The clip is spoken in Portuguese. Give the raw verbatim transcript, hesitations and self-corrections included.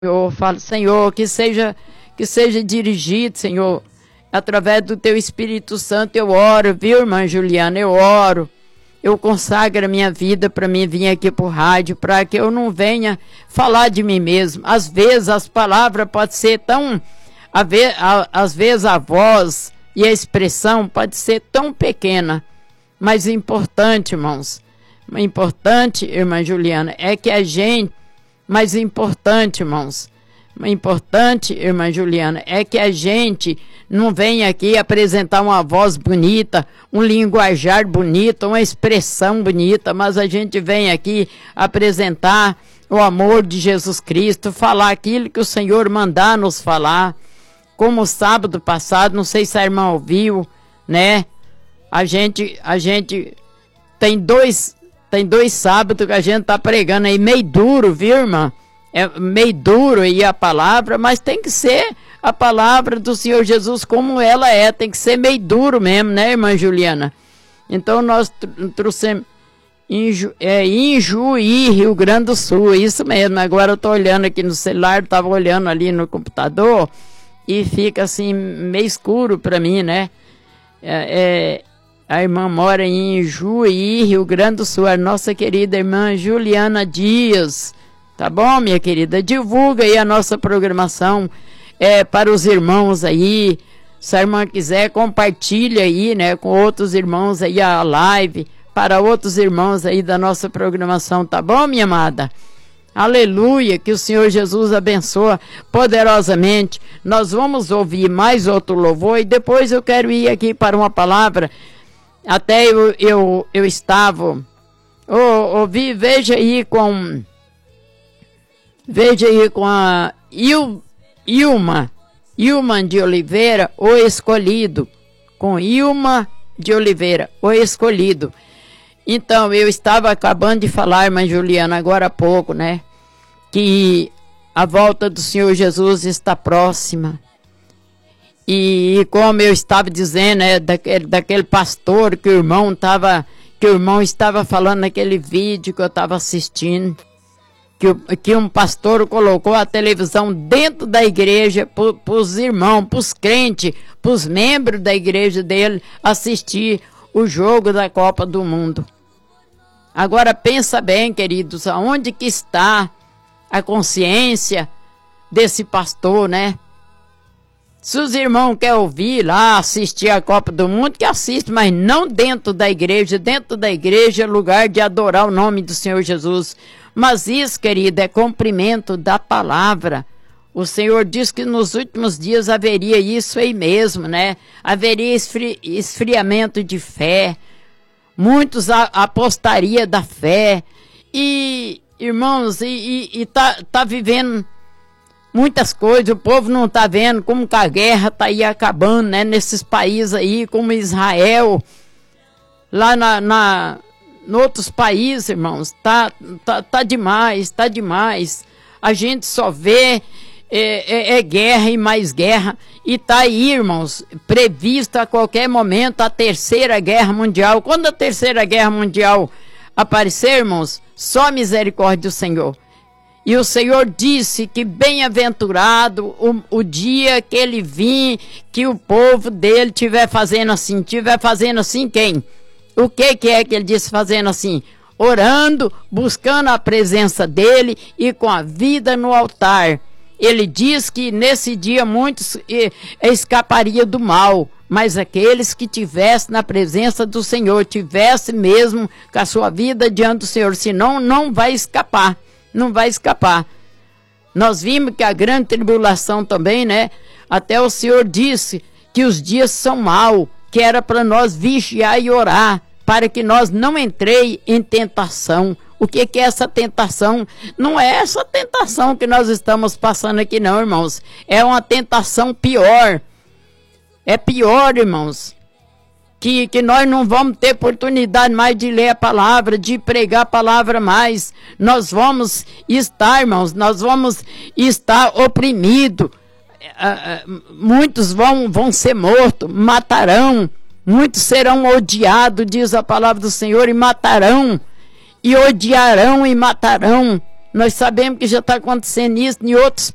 Eu falo, Senhor, que seja, que seja dirigido, Senhor, através do Teu Espírito Santo. Eu oro, viu, irmã Juliana? Eu oro. Eu consagro a minha vida para mim vir aqui por rádio, para que eu não venha falar de mim mesmo. Às vezes as palavras podem ser tão... Às vezes a voz e a expressão pode ser tão pequena, mas importante, irmãos. Importante, irmã Juliana, é que a gente... Mas importante, irmãos, importante, irmã Juliana, é que a gente não vem aqui apresentar uma voz bonita, um linguajar bonito, uma expressão bonita, mas a gente vem aqui apresentar o amor de Jesus Cristo, falar aquilo que o Senhor mandar nos falar. Como sábado passado, não sei se a irmã ouviu, né? A gente, a gente tem dois... Tem dois sábados que a gente tá pregando aí meio duro, viu, irmã? É meio duro aí a palavra, mas tem que ser a palavra do Senhor Jesus como ela é. Tem que ser meio duro mesmo, né, irmã Juliana? Então nós trouxemos Inju, é, Injuí, Rio Grande do Sul, isso mesmo. Agora eu tô olhando aqui no celular, tava olhando ali no computador e fica assim meio escuro para mim, né? É... é A irmã mora em Juí, Rio Grande do Sul, a nossa querida irmã Juliana Dias. Tá bom, minha querida? Divulga aí a nossa programação é, para os irmãos aí. Se a irmã quiser, compartilha aí, né, com outros irmãos aí a live, para outros irmãos aí da nossa programação. Tá bom, minha amada? Aleluia, que o Senhor Jesus abençoe poderosamente. Nós vamos ouvir mais outro louvor e depois eu quero ir aqui para uma palavra. Até eu, eu, eu estava, oh, ouvi, veja aí com, veja aí com a Il, Ilma, Ilma de Oliveira, o escolhido, com Ilma de Oliveira, o escolhido. Então, eu estava acabando de falar, irmã Juliana, agora há pouco, né, que a volta do Senhor Jesus está próxima. E como eu estava dizendo, né, daquele, daquele pastor que o irmão estava, que o irmão estava falando naquele vídeo que eu estava assistindo, que, que um pastor colocou a televisão dentro da igreja para os irmãos, para os crentes, para os membros da igreja dele assistir o jogo da Copa do Mundo. Agora pensa bem, queridos, aonde que está a consciência desse pastor, né? Se os irmãos querem ouvir lá, assistir a Copa do Mundo, que assiste, mas não dentro da igreja. Dentro da igreja é lugar de adorar o nome do Senhor Jesus. Mas isso, querida, é cumprimento da palavra. O Senhor diz que nos últimos dias haveria isso aí mesmo, né? Haveria esfri esfriamento de fé. Muitos apostaria da fé. E, irmãos, e, e, e tá, tá vivendo... muitas coisas, o povo não está vendo como que a guerra está aí acabando, né? Nesses países aí, como Israel, lá na, na, em outros países, irmãos, tá, tá, tá demais, tá demais. A gente só vê é, é, é guerra e mais guerra. E tá aí, irmãos, prevista a qualquer momento a terceira guerra mundial. Quando a terceira guerra mundial aparecer, irmãos, só a misericórdia do Senhor. E o Senhor disse que bem-aventurado o, o dia que ele vir, que o povo dele estiver fazendo assim. Estiver fazendo assim quem? O que, que é que ele disse fazendo assim? Orando, buscando a presença dele e com a vida no altar. Ele diz que nesse dia muitos eh, escapariam do mal. Mas aqueles que tivessem na presença do Senhor, tivessem mesmo com a sua vida diante do Senhor. Senão não vai escapar. Não vai escapar. Nós vimos que a grande tribulação também, né? Até o Senhor disse que os dias são maus, que era para nós vigiar e orar, para que nós não entrei em tentação. O que, que é essa tentação? Não é essa tentação que nós estamos passando aqui não, irmãos. É uma tentação pior. É pior, irmãos. Que, que nós não vamos ter oportunidade mais de ler a palavra, de pregar a palavra mais. Nós vamos estar, irmãos, nós vamos estar oprimidos. Muitos vão, vão ser mortos, matarão. Muitos serão odiados, diz a palavra do Senhor, e matarão. E odiarão e matarão. Nós sabemos que já está acontecendo isso em outros